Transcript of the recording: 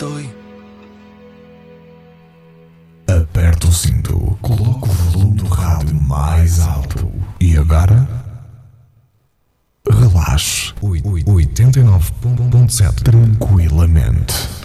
dói. Aperta o cinto, coloca o volume do rádio mais alto e agora relaxe 89.7 tranquilamente.